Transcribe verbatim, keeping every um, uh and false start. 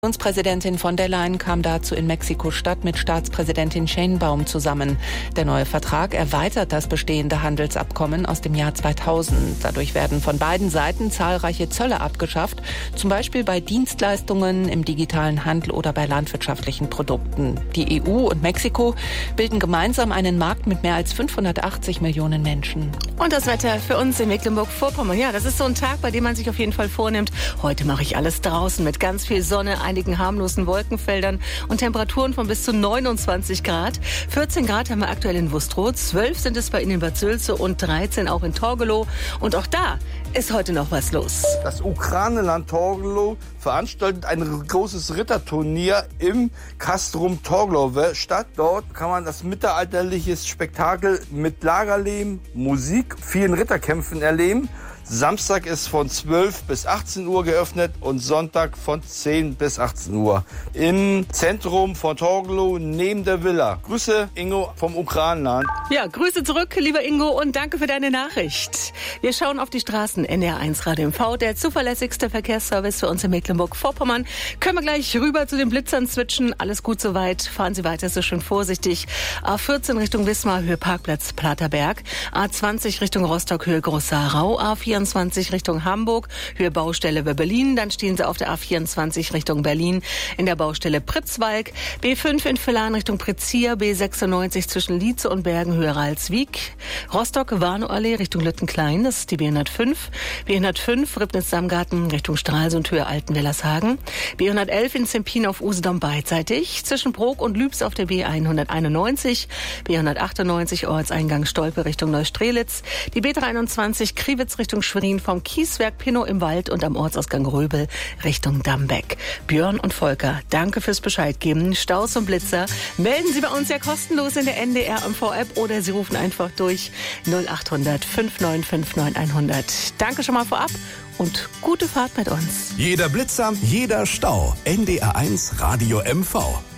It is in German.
Präsidentin von der Leyen kam dazu in Mexiko-Stadt mit Staatspräsidentin Sheinbaum zusammen. Der neue Vertrag erweitert das bestehende Handelsabkommen aus dem Jahr zweitausend. Dadurch werden von beiden Seiten zahlreiche Zölle abgeschafft, zum Beispiel bei Dienstleistungen, im digitalen Handel oder bei landwirtschaftlichen Produkten. Die E U und Mexiko bilden gemeinsam einen Markt mit mehr als fünfhundertachtzig Millionen Menschen. Und das Wetter für uns in Mecklenburg-Vorpommern. Ja, das ist so ein Tag, bei dem man sich auf jeden Fall vornimmt, heute mache ich alles draußen mit ganz viel Sonne, einigen harmlosen Wolkenfeldern und Temperaturen von bis zu neunundzwanzig Grad. vierzehn Grad haben wir aktuell in Wustrow, zwölf sind es bei Ihnen in Bad Sülze und dreizehn auch in Torgelow. Und auch da ist heute noch was los. Das Ukraineland Torgelow veranstaltet ein großes Ritterturnier im Castrum Torgelow Stadt. Dort kann man das mittelalterliche Spektakel mit Lagerleben, Musik, vielen Ritterkämpfen erleben. Samstag ist von zwölf bis achtzehn Uhr geöffnet und Sonntag von zehn bis achtzehn Uhr. Im Zentrum von Torgelow neben der Villa. Grüße, Ingo vom Ukraineland. Ja, Grüße zurück, lieber Ingo, und danke für deine Nachricht. Wir schauen auf die Straßen. N R eins Radio M V, der zuverlässigste Verkehrsservice für uns in Mecklenburg-Vorpommern. Können wir gleich rüber zu den Blitzern switchen. Alles gut soweit. Fahren Sie weiter so schön vorsichtig. A vierzehn Richtung Wismar, Höhe Parkplatz Platerberg. A zwanzig Richtung Rostock, Höhe Großarau. A vierundzwanzig Richtung Hamburg, Höhe Baustelle bei Berlin. Dann stehen Sie auf der A vierundzwanzig Richtung Berlin in der Baustelle Pritzwalk. B fünf in Villaren Richtung Pritzia. B sechsundneunzig zwischen Lietze und Bergen, Höhe Ralswiek. Rostock, Warnow-Allee Richtung Lüttenklein. Das ist die B hundertfünf. B hundertfünf Ribnitz-Samgarten Richtung Stralsund, Höhe Altenwellershagen. B hundertelf in Zempin auf Usedom beidseitig. Zwischen Brok und Lübs auf der B hunderteinundneunzig. B hundertachtundneunzig Ortseingang Stolpe Richtung Neustrelitz. Die B dreiundzwanzig Kriwitz Richtung Schwerin vom Kieswerk Pinnow im Wald und am Ortsausgang Röbel Richtung Dambeck. Björn und Volker, danke fürs Bescheid geben. Staus und Blitzer melden Sie bei uns ja kostenlos in der N D R M V-App oder Sie rufen einfach durch null acht hundert fünf neun fünf neun hundert. Danke schon mal vorab und gute Fahrt mit uns. Jeder Blitzer, jeder Stau. N D R eins Radio M V.